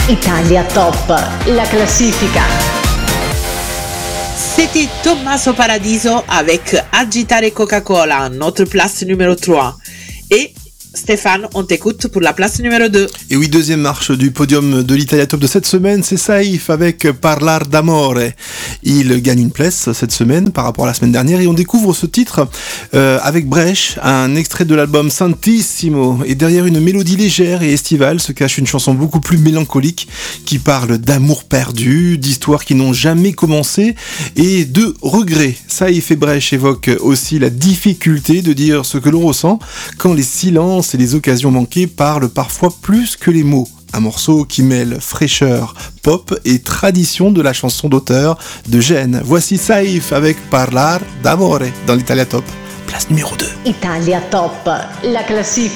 Italia Top, la classifica. C'était Tommaso Paradiso avec Agitare Coca-Cola, notre place numéro 3. Et Stéphane, on t'écoute pour la place numéro 2. Et oui, deuxième marche du podium de l'Italia Top de cette semaine, c'est Saïf avec Parlar d'Amore. Il gagne une place cette semaine par rapport à la semaine dernière et on découvre ce titre avec Brèche, un extrait de l'album Santissimo. Et derrière une mélodie légère et estivale se cache une chanson beaucoup plus mélancolique qui parle d'amour perdu, d'histoires qui n'ont jamais commencé et de regrets. Saïf et Brèche évoquent aussi la difficulté de dire ce que l'on ressent quand les silences et les occasions manquées parlent parfois plus que les mots. Un morceau qui mêle fraîcheur, pop et tradition de la chanson d'auteur de Gênes. Voici Saïf avec Parlar d'Amore dans l'Italia Top, place numéro 2. Italia Top, la classifica.